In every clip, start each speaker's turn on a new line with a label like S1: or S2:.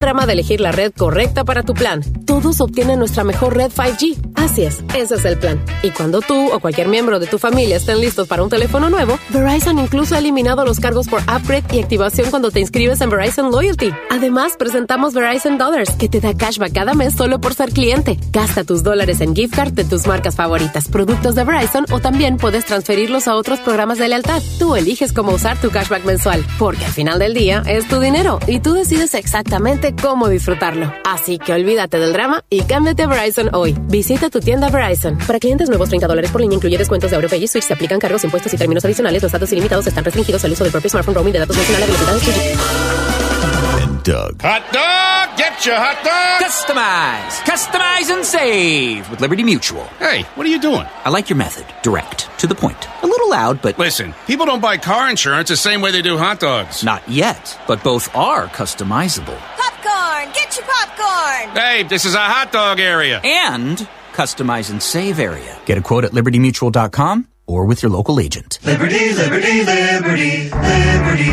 S1: drama de elegir la red correcta para tu plan. Todos obtienen nuestra mejor red 5G. Así es, ese es el plan. Y cuando tú o cualquier miembro de tu familia estén listos para un teléfono nuevo, Verizon incluso ha eliminado los cargos por upgrade y activación cuando te inscribes en Verizon Loyalty. Además, presentamos Verizon Dollars, que te da cashback cada mes solo por ser cliente. Gasta tus dólares en gift card de tus marcas favoritas, productos de Verizon, o también puedes transferirlos a otros programas de lealtad. Tú eliges cómo usar tu cashback mensual, porque al final del día es tu dinero y tú decides exactamente cómo disfrutarlo. Así que olvídate del drama y cámbiate a Verizon hoy. Visita tu tienda Verizon. Para clientes nuevos, $30 por línea, incluye descuentos de AuroPay y Switch. Se aplican cargos, impuestos y términos adicionales. Los datos ilimitados están restringidos al uso del propio smartphone. Roaming de datos nacional a velocidades 3G.
S2: And Doug.
S3: Hot dog! Get your hot dog!
S4: Customize and save with Liberty Mutual.
S3: Hey, what are you doing?
S4: I like your method. Direct. To the point. A little loud, but...
S3: Listen, people don't buy car insurance the same way they do hot dogs.
S4: Not yet, but both are customizable.
S5: Popcorn! Get your popcorn!
S3: Hey, this is a hot dog area.
S4: And customize and save area. Get a quote at libertymutual.com or with your local agent.
S6: Liberty, liberty, liberty, liberty.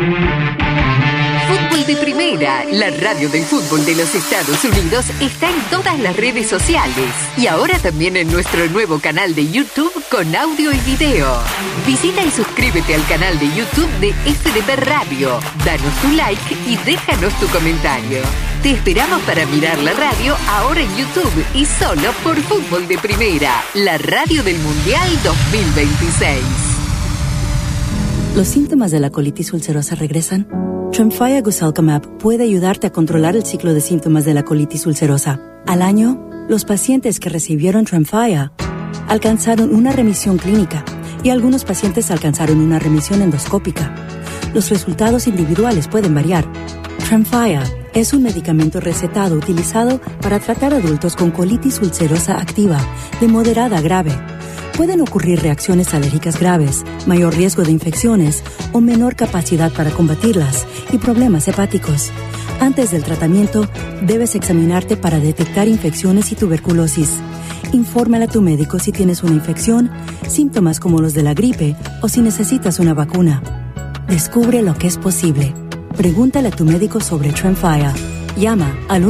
S7: Fútbol de Primera, la radio del fútbol de los Estados Unidos, está en todas las redes sociales y ahora también en nuestro nuevo canal de YouTube con audio y video. Visita y suscríbete al canal de YouTube de FDP Radio, danos tu like y déjanos tu comentario. Te esperamos para mirar la radio ahora en YouTube y solo por Fútbol de Primera, la radio del Mundial 2026.
S8: ¿Los síntomas de la colitis ulcerosa regresan? Tremfya Guselkumab puede ayudarte a controlar el ciclo de síntomas de la colitis ulcerosa. Al año, los pacientes que recibieron Tremfya alcanzaron una remisión clínica y algunos pacientes alcanzaron una remisión endoscópica. Los resultados individuales pueden variar. Tremfya es un medicamento recetado utilizado para tratar adultos con colitis ulcerosa activa, de moderada a grave. Pueden ocurrir reacciones alérgicas graves, mayor riesgo de infecciones o menor capacidad para combatirlas y problemas hepáticos. Antes del tratamiento, debes examinarte para detectar infecciones y tuberculosis. Infórmale a tu médico si tienes una infección, síntomas como los de la gripe o si necesitas una vacuna. Descubre lo que es posible. Pregúntale a tu médico sobre Tremfya. Llama al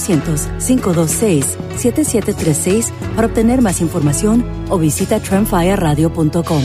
S8: 1-800-526-7736 para obtener más información o visita tremfyaradio.com.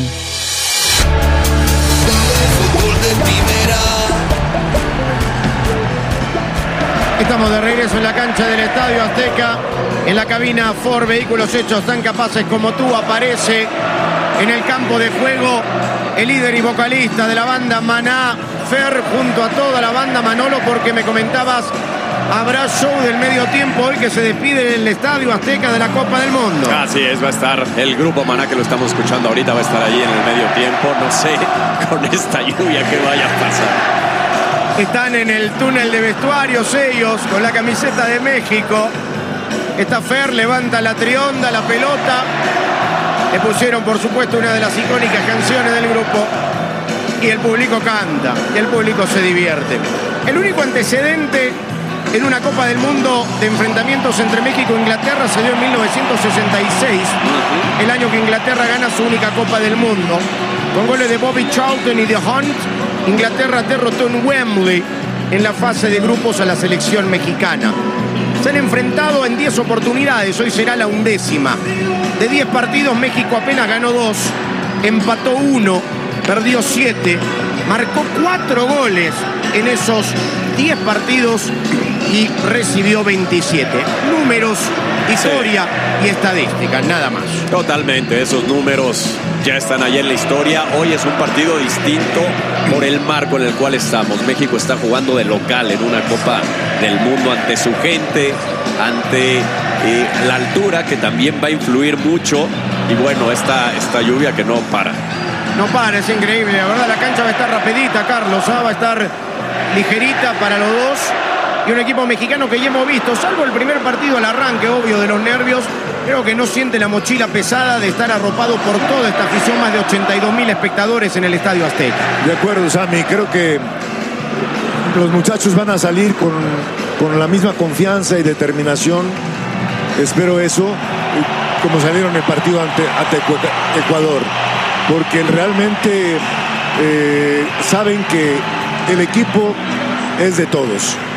S9: Estamos de regreso en la cancha del Estadio Azteca. En la cabina Ford, vehículos hechos tan capaces como tú. Aparece en el campo de juego el líder y vocalista de la banda Maná, Fer, junto a toda la banda. Manolo, porque me comentabas, habrá show del medio tiempo hoy que se despide del Estadio Azteca de la Copa del Mundo.
S10: Así es, va a estar el grupo Maná, que lo estamos escuchando ahorita, va a estar allí en el medio tiempo. No sé con esta lluvia qué vaya a pasar.
S9: Están en el túnel de vestuarios ellos, con la camiseta de México. Está Fer, levanta la trionda, la pelota. Le pusieron, por supuesto, una de las icónicas canciones del grupo. Y el público canta, y el público se divierte. El único antecedente en una Copa del Mundo de enfrentamientos entre México e Inglaterra se dio en 1966, el año que Inglaterra gana su única Copa del Mundo. Con goles de Bobby Charlton y de Hunt, Inglaterra derrotó en Wembley en la fase de grupos a la selección mexicana. Se han enfrentado en 10 oportunidades, hoy será la 11ª. De 10 partidos, México apenas ganó 2, empató 1, perdió 7, marcó 4 goles en esos 10 partidos y recibió 27. Números, historia y estadística, nada más.
S10: Totalmente, esos números ya están ahí en la historia. Hoy es un partido distinto por el marco en el cual estamos. México está jugando de local en una Copa del Mundo ante su gente, ante la altura, que también va a influir mucho. Y bueno, esta lluvia que no para.
S9: No para, es increíble. La verdad, la cancha va a estar rapidita, Carlos. Va a estar ligerita para los dos. Y un equipo mexicano que ya hemos visto, salvo el primer partido al arranque, obvio, de los nervios, creo que no siente la mochila pesada de estar arropado por toda esta afición, más de 82.000 espectadores en el Estadio Azteca.
S11: De acuerdo, Sammy, creo que los muchachos van a salir con la misma confianza y determinación. Espero eso, como salieron el partido ante Ecuador, porque realmente saben que el equipo es de todos.